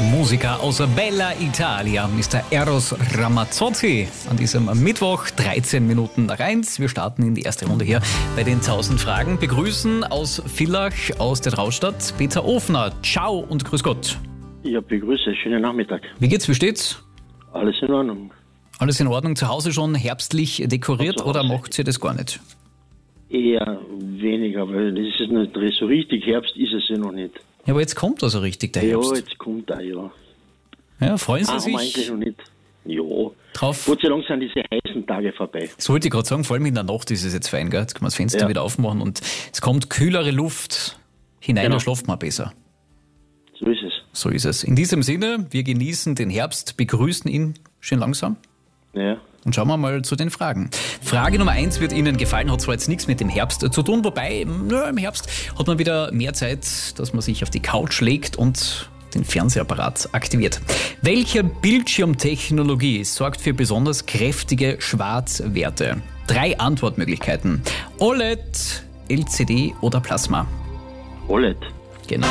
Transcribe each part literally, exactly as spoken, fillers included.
Musiker aus Bella Italia, Mister Eros Ramazzotti. An diesem Mittwoch, dreizehn Minuten nach eins. Wir starten in die erste Runde hier bei den tausend Fragen. Begrüßen aus Villach, aus der Trautstadt, Peter Ofner. Ciao und grüß Gott. Ja, begrüße. Schönen Nachmittag. Wie geht's, wie steht's? Alles in Ordnung. Alles in Ordnung? Zu Hause schon herbstlich dekoriert Zu Hause. Oder macht ihr das gar nicht? Eher weniger, weil das ist nicht so richtig. Herbst ist es ja noch nicht. Ja, aber jetzt kommt also richtig der Herbst. Ja, jetzt kommt er, ja. Ja, freuen Sie Ah, haben wir sich eigentlich noch nicht. Ja. drauf? Gott sei Dank sind diese heißen Tage vorbei. Das wollte ich gerade sagen, vor allem in der Nacht ist es jetzt fein, gell? Jetzt kann man das Fenster Ja. wieder aufmachen und es kommt kühlere Luft hinein, Genau. da schlaft man besser. So ist es. So ist es. In diesem Sinne, wir genießen den Herbst, begrüßen ihn schön langsam Ja. und schauen wir mal zu den Fragen. Frage Nummer eins wird Ihnen gefallen, hat zwar jetzt nichts mit dem Herbst zu tun, wobei ja, im Herbst hat man wieder mehr Zeit, dass man sich auf die Couch legt und den Fernsehapparat aktiviert. Welche Bildschirmtechnologie sorgt für besonders kräftige Schwarzwerte? Drei Antwortmöglichkeiten. O L E D, L C D oder Plasma? O L E D. Genau.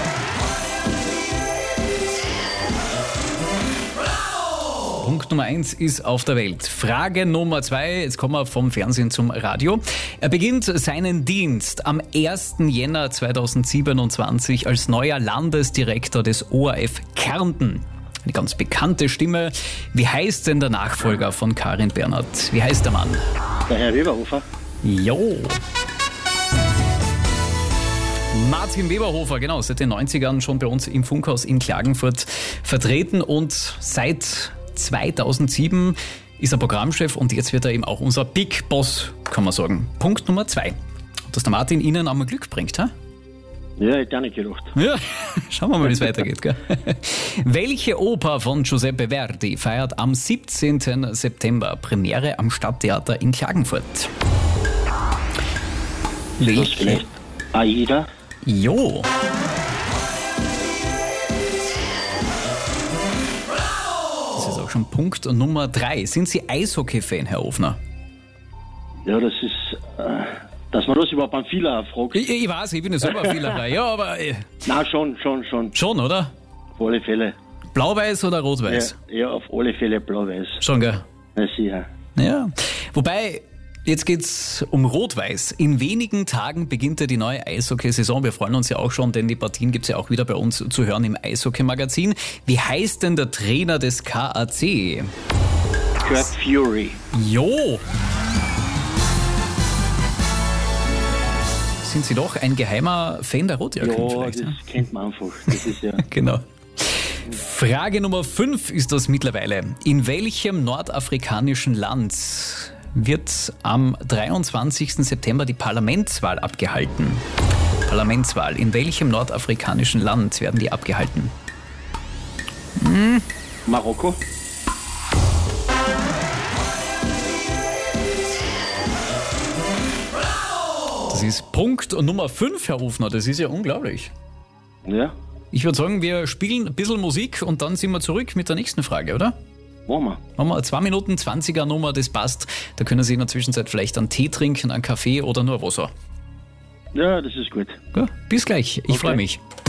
Punkt Nummer eins ist auf der Welt. Frage Nummer zwei, jetzt kommen wir vom Fernsehen zum Radio. Er beginnt seinen Dienst am ersten Jänner zweitausendsiebenundzwanzig als neuer Landesdirektor des O R F Kärnten. Eine ganz bekannte Stimme. Wie heißt denn der Nachfolger von Karin Bernhardt? Wie heißt der Mann? Der Herr Weberhofer. Jo. Martin Weberhofer, genau, seit den neunzigern schon bei uns im Funkhaus in Klagenfurt vertreten und seit zweitausendsieben ist er Programmchef und jetzt wird er eben auch unser Big Boss, kann man sagen. Punkt Nummer zwei. Dass der Martin Ihnen einmal Glück bringt, ha? Ja, hätte ich auch nicht gedacht. Ja, schauen wir mal, wie es weitergeht. Gell? Welche Oper von Giuseppe Verdi feiert am siebzehnten September Premiere am Stadttheater in Klagenfurt? Das Welche? vielleicht Aida. Jo. Das ist auch schon Punkt Nummer drei. Sind Sie Eishockey-Fan, Herr Ofner? Ja, das ist, äh, dass man das überhaupt an vieler fragt. Ich, ich weiß, ich bin ja selber Vielerei. Ja, aber äh, Na, schon, schon, schon. schon, oder? Auf alle Fälle. Blau-Weiß oder Rot-Weiß? Ja, ja, auf alle Fälle blau-weiß. Schon, gell? Ja, sicher. Ja. Wobei, jetzt geht's um Rot-Weiß. In wenigen Tagen beginnt ja die neue Eishockey-Saison. Wir freuen uns ja auch schon, denn die Partien gibt's ja auch wieder bei uns zu hören im Eishockey-Magazin. Wie heißt denn der Trainer des K A C? Kurt Fury. Jo! Sind Sie doch ein geheimer Fan der Rotjacken Ja, vielleicht? das Ja? kennt man einfach. Das ist ja... Genau. Frage Nummer fünf ist das mittlerweile. In welchem nordafrikanischen Land wird am dreiundzwanzigsten September die Parlamentswahl abgehalten? Parlamentswahl. In welchem nordafrikanischen Land werden die abgehalten? Marokko. Das ist Punkt Nummer fünf, Herr Ofner. Das ist ja unglaublich. Ja, Ich würde sagen, wir spielen ein bisschen Musik und dann sind wir zurück mit der nächsten Frage, oder? machen wir. Machen wir eine zwei Minuten zwanziger Nummer, das passt. Da können Sie in der Zwischenzeit vielleicht einen Tee trinken, einen Kaffee oder nur Wasser. Ja, das ist gut. Ja, bis gleich, ich Okay. freue mich.